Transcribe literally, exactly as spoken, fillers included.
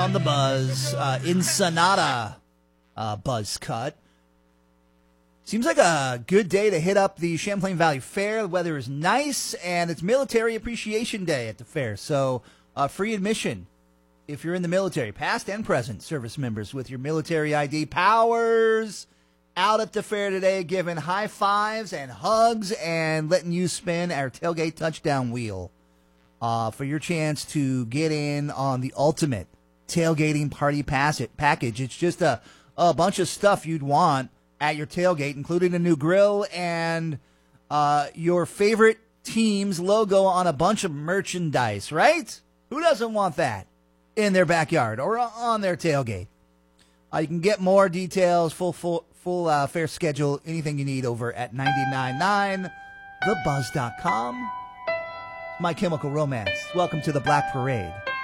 on the Buzz. Uh, Ensenada uh, Buzz Cut. Seems like a good day to hit up the Champlain Valley Fair. The weather is nice, and it's Military Appreciation Day at the fair. So uh, free admission if you're in the military, past and present service members with your military I D. Powers out at the fair today, giving high fives and hugs and letting you spin our tailgate touchdown wheel uh, for your chance to get in on the ultimate tailgating party pass it package. It's just a, a bunch of stuff you'd want at your tailgate, including a new grill and uh, your favorite team's logo on a bunch of merchandise, right? Who doesn't want that in their backyard or on their tailgate? Uh, you can get more details, full full, full uh, fair schedule, anything you need over at ninety-nine point nine the buzz dot com. My Chemical Romance. Welcome to the Black Parade.